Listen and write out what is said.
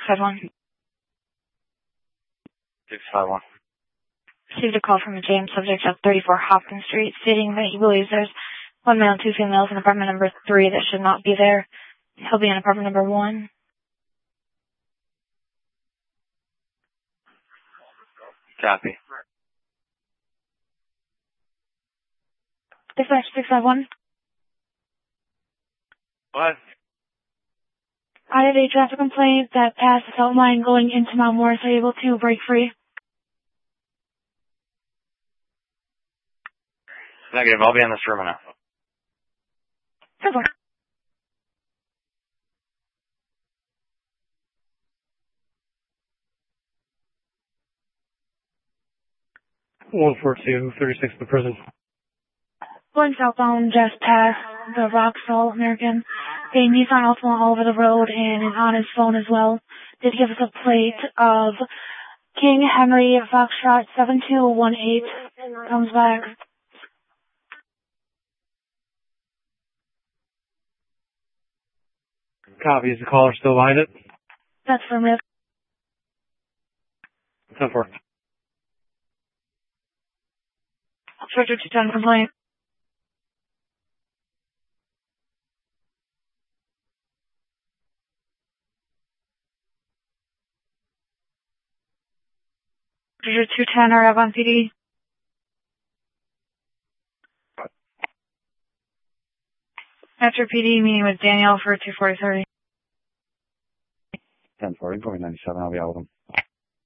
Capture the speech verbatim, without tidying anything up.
five one. six five one. Received a call from a James subject at thirty-four Hopkins Street stating that he believes there's one male and two females in apartment number three that should not be there. He'll be in apartment number one. Copy. Dispatch six five one. What? I had a traffic complaint that passed the cell line going into Mount Morris. Are you able to break free? Negative. I'll be in this room now. Simple. one four two, thirty-six the prison. Going southbound just past the Vauxhall American. A Nissan Altima all over the road and is on his phone as well. Did give us a plate of King Henry Foxtrot seven two one eight. Comes back. Copy. Is the caller still behind it? That's from it. ten four. Inspector two ten complaint. two ten are on P D. After P D, meeting with Danielle for two forty-three. ten forty, going ninety-seven. I'll be out with him.